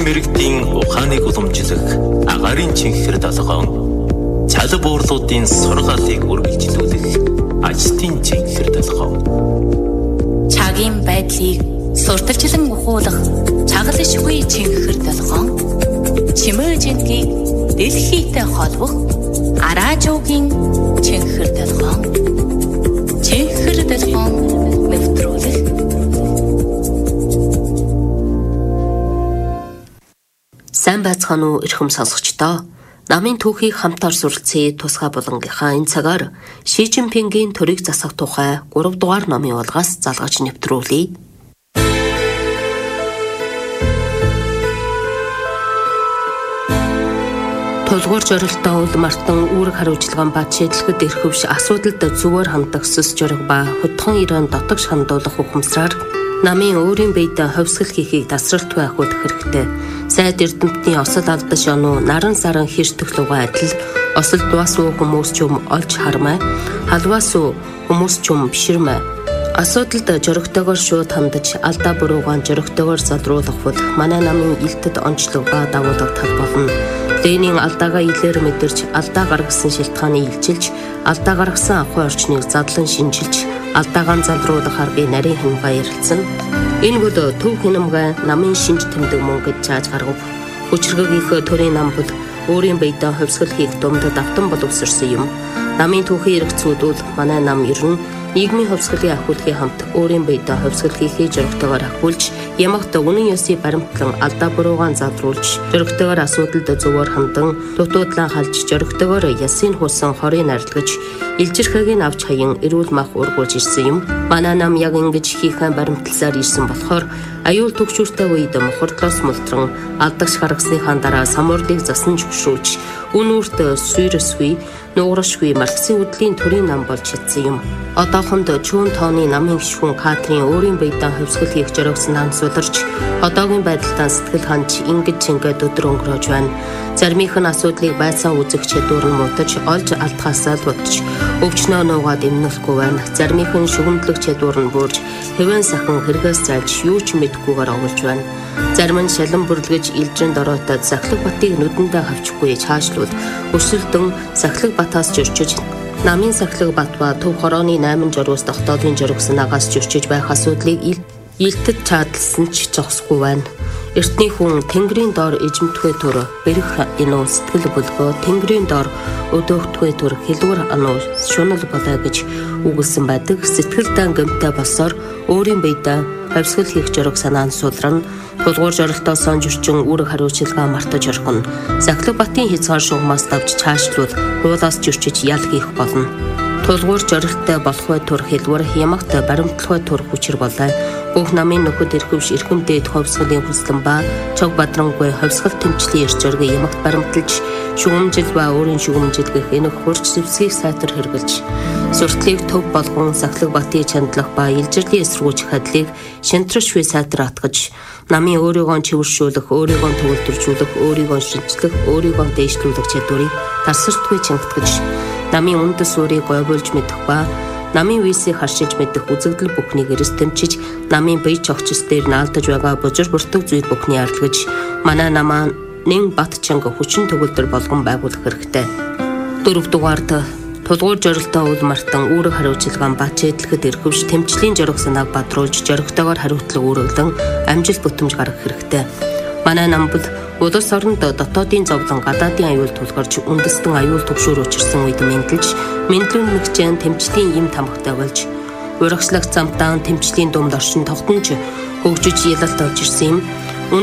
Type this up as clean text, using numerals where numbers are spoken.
мэрэгдийн ухааныг уламжлах агаарын чихэр долгоон цалб уурлуудын сургаалыг үргэлжлүүлэх ажлын чихэр долгоон чагийн байдлыг сурталчлан ухуулах чагалшгүй чихэр долгоон чимээжингийг дэлхийтэй холбох араажуугийн чихэр долгоон чихэр долгоон нэвтрүүлэх. Сайн байцгаана уу эрхэм сонсогчдоо. Намын түүхийг хамтаар суралцъя тусгай болонгийнхаа энэ цагаар Ши Жинпингийн төрийг засах тухай 3 дугаар номын улгаас залгаж нэвтрүүлье. Тулгуур жорилтоо үл мартан үүрэг хариуцлаган ба шийдлэхэд эрхвш асуудалд зүгээр хандах сүс жориг ба хөдхөн ирэн дотогш хандуулах ухамсараар намын өөрийн биед ховсгол хийхийг тасралтгүй ахуйд хэрэгтэй. Сайд эрдэмтний осол алдаж оноо наран саран хэртэх лугаа адил осол дуас уу хүмүүс ч юм олж хармай халваас уу хүмүүс ч юм биширмай. Асуудалд жоригтойгоор шууд хандаж алдаа буруугаан жоригтойгоор залруулах бол манай намын илтэд онцлог ба давуу тал болно. Дэний алдаагаа илээр мэдэрч алдаа гаргасан шилтгааны илчилж алдаа гаргасан ахуй орчныг задлан шинжилж алдаагаа залруулах аргыг нарийн хэмгаа ярилцсан. Энэ бол төв хинэмгай намын шинж тэмдэг мөн гэж зааж гаргав. Хүчрэгийнхөө төрийн нам бол өөрийн биедээ хөвсгөл хийх дундад автан боловсрсон юм. Намын түүхийн эрхцүүд бол манай нам ерөн нийгмийн хөвсгөлийн ахиулгын хамт өөрийн биедээ хөвсгөл хийхээ жоригтойгоор ахиулж ямагт үнэн ёсыг баримтлан алдаа буруугаан залруулж жоригтойгоор асуудалд зөвөр хандан дутуудлаа халж жоригтойгоор ясын хуусан хорыг нарилгаж илжирхэг нь авч хаян эрүүл мах ургуулж ирсэн юм. Манай нам яг ингэж хийхэн баримтлсаар ирсэн болохоор аюул төгшүүртэй үед мохордлоос мултран алдагш гаргасныхаа дараа самуурлыг засан зөвшөөрч үн үрт суйрсгүй нуурашгүй марксийн үдлийн төрийн нам болж чадсан юм. Одоохонд чүүн тооны намын гишүүн Катрин өөрийн биедээ хөвсгөл хийх зоригсон хансууларч одоогийн байдалтаа сэтгэл ханж ингэж ингээд өдөр өнгөрөөж байна. Заримийнх нь асуудлыг байцаа үзэх чадвар нь муудаж олж алдхаасаа л бодож өвчнөө нуугаад эмнэлэхгүй байна. Заримийнх нь шүгэмдлэх чадвар нь буурж хэвэн сахан хэрэгээс зайлж юу ч мэдхгүйгээр оволж байна. Зарим нь шалан бүрлгэж илжинд ороотод Сахлаг Батыг нүдэндээ хавчихгүй чаашлууд өрсөлдөн Сахлаг Батаас жирчиж намын Сахлаг Бат ба Төв хорооны 8 жоргоос тогтоодын жориг санаагаас жирчиж байх асуудлыг илтэд чаадалсан ч зогсгүй байна. Эртний хүн тэнгэрийн доор эжимтгэй тур бэрх инуу сэтгэл бөлгөө тэнгэрийн доор өдөөгтгэй тур хэлвэр ануу шунал болоо гэж үгэлсэн байдаг. Сэтгэлдээ гэмтэй болсоор өөрийн биедээ хавсгал хийх жориг санаа нь сулран тулгуур жорилтоос онжирчин үүрэг хариуцлагаа мартаж орхино. Сахлаг Батын хязгаар шугамаас давж чаашлуул хуулаас жирчиж ял хийх болно. Тулгуур жорилттой болох бай тур хэлвэр ямагт баримтлах тур хүчээр болоо. Бүх намын нөхөд эрхвш эрхэмдээд ховсголын хүслэн ба чог бадрангүй ховсгол тэмцлийн эрч зориг ямагт баримталж шүгэмжил ба өөрийн шүгэмжилгэх энэ хурц зэвсгийг сайтар хэрэгжилж суртлыг төв болгон Сахлаг Батын чандлах ба илжирлийн эсргүүч хадлыг шинтрашгүй сайтар атгаж намын өөрийгөө чивэршүүлэх, өөрийгөө төвлөржүүлэх, өөрийгөө шинжлэх, өөрийгөө дээшлүүлэх чадварыг тарсартгүй чангатгаж намын үндэс суурийг гойвуулж мэдэх ба намын висийг харшиж мэдэх үзэгдэл бүхнийг эрэс тэмчиж намын бие чогчс дээр наалдаж байгаа бужир бүртэг зүйл бүхний арилгаж манай намаа нэн бат чанга хүчин төгөлдөр болгон байгуулах хэрэгтэй. 4 дугаард тулгуур жорилтоо үл мартан үүрэг хариуцлаган бат шийдлэхэд эрхвш тэмцлийн жориг санааг бадруулж жоригтойгоор хариуцлага үүрэглэн амжилт бүтэмж гаргах хэрэгтэй. Манай нам бол улс оронд дотоодын зовлон гадаадын аюул тулгарч үндэстэн аюул төгшөөр учирсан үед мэдлүүн мэгчэн тэмцлийн юм тамхтай болж урагшлах замтаан тэмцлийн дунд оршин тогтнож хөгжиж ялалт олж ирсэн юм.